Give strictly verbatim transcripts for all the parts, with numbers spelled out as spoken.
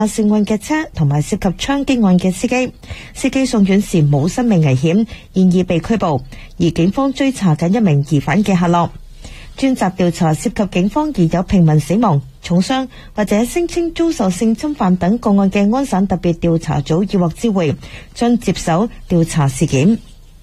幸運嘅車同埋涉及槍擊案嘅司機，司機送院時冇生命危險，現已被拘捕，而警方追查緊一名疑犯嘅下落。專責調查涉及警方而有平民死亡、重傷或者聲稱遭受性侵犯等個案嘅安省特別調查組已獲知會，將接手調查事件。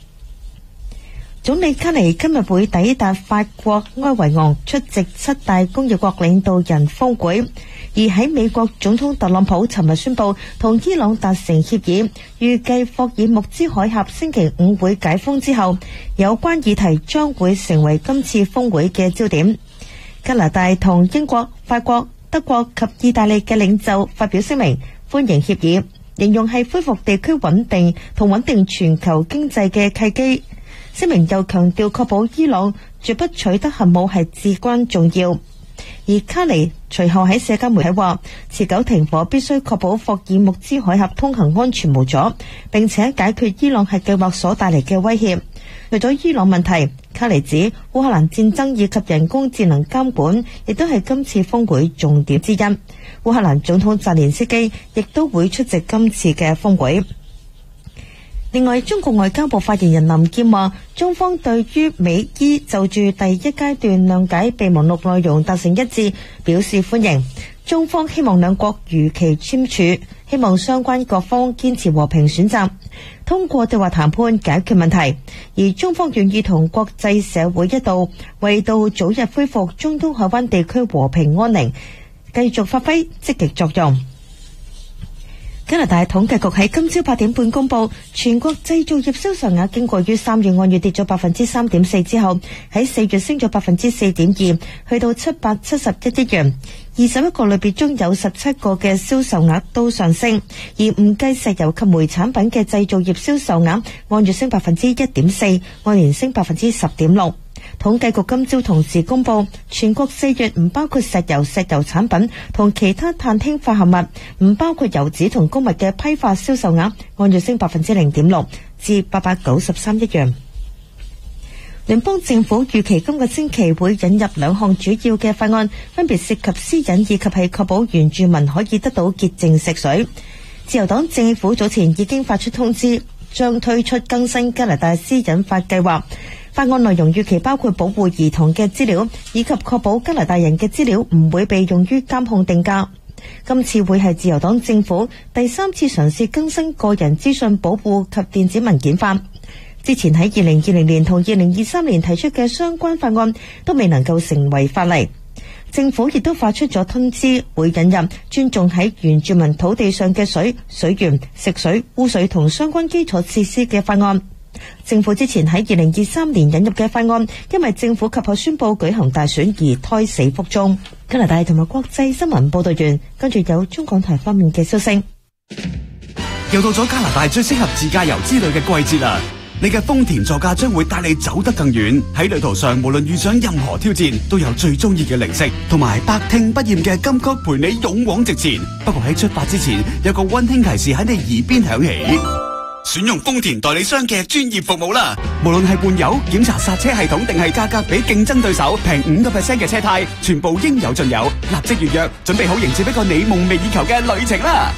總理卡尼今日會抵達法國埃維昂出席七大工業國領導人峰會，而喺美國總統特朗普尋日宣布同伊朗達成協議，預計霍爾木茲海峽星期五會解封之後，有關議題將會成為今次峰會嘅焦點。加拿大同英國、法國、德國及意大利嘅領袖發表聲明，歡迎協議，形容係恢復地區穩定同穩定全球經濟嘅契機。聲明又強調確保伊朗絕不取得核武係至關重要。而卡尼隨後喺社交媒體話，持久停火必須確保霍爾木茲海峽通行安全無阻，並且解決伊朗核計劃所帶嚟嘅威脅。除咗伊朗問題，卡尼指烏克蘭戰爭以及人工智能監管亦都係今次峰會重點之一。烏克蘭總統澤連斯基亦都會出席今次嘅峰會。另外，中國外交部發言人林健話，中方對於美伊就住第一階段諒解備忘錄內容達成一致表示歡迎。中方希望兩國如期簽署，希望相關各方堅持和平選擇，通過對話談判解決問題。而中方願意同國際社會一道，為到早日恢復中東海灣地區和平安寧，繼續發揮積極作用。加拿大統計局喺今朝八點半公布，全國製造業銷售額經過於三月按月跌咗百分之三點四之後，喺四月升咗百分之四點二，去到七百七十一億元。二十一個類別中有十七個嘅銷售額都上升，而唔計石油及煤產品嘅製造業銷售額按月升百分之一點四，按年升百分之十點六。統計局今朝同時公布，全國四月唔包括石油、石油產品同其他碳氫化合物，唔包括油脂同穀物嘅批發銷售額按月升百分之零點六，至八百九十三億元。聯邦政府預期今個星期會引入兩項主要嘅法案，分別涉及私隱以及係確保原住民可以得到潔淨食水。自由黨政府早前已經發出通知，將推出更新加拿大私隱法計劃。法案內容預期包括保護兒童嘅資料，以及確保加拿大人嘅資料唔會被用於監控定價。今次會係自由黨政府第三次嘗試更新個人資訊保護及電子文件法。之前喺二零二零年同二零二三年提出嘅相關法案都未能夠成為法例。政府亦都發出咗通知，會引入尊重喺原住民土地上嘅水、水源、食水、污水同相關基礎設施嘅法案。政府之前喺二零二三年引入嘅法案，因為政府及後宣布舉行大選而胎死腹中。加拿大同埋國際新聞報道員，跟住有中港台方面嘅消息。 又到咗加拿大最適合自駕遊之旅嘅季節啦！你嘅豐田座駕將會帶你走得更遠。喺旅途上，無論遇上任何挑戰，都有最中意嘅零食同埋百聽不厭嘅金曲陪你勇往直前。不過喺出發之前，有個溫馨提示喺你耳邊響起。選用豐田代理商嘅專業服務啦，無論係換油、檢查剎車系統，定係價格比競爭對手平五個 percent 嘅車胎，全部應有盡有。立即預約，準備好迎接一個你夢寐以求嘅旅程啦！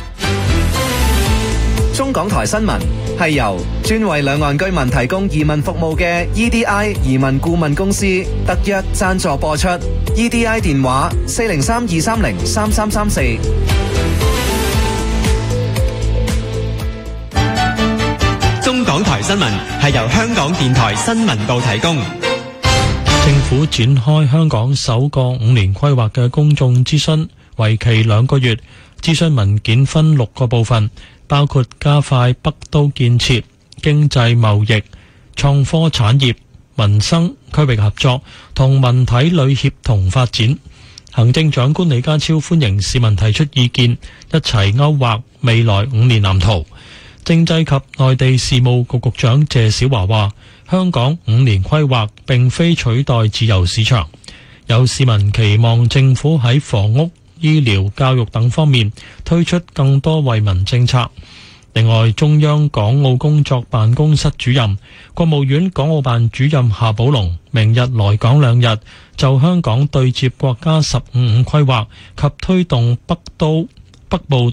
中港台新聞係由專為兩岸居民提供移民服務嘅 E D I 移民顧問公司特約贊助播出。E D I 電話四零三二三零三三三四。 中港台新聞係由香港電台新聞部提供。 政府展開香港首個五年規劃嘅公眾諮詢，為期兩個月。諮詢文件分六個部分，包括加快北都建設、經濟貿易、創科產業、民生、區域合作同文體旅協同發展。行政長官李家超歡迎市民提出意見，一齊勾畫未來五年藍圖。政制及內地事務局局長謝小華話，香港五年規劃並非取代自由市場。有市民期望政府喺房屋、醫療、教育等方面推出更多惠民政策。另外，中央港澳工作辦公室主任、國務院港澳辦主任夏寶龍明日來港兩日，就香港對接國家十五五規劃及推動北都北部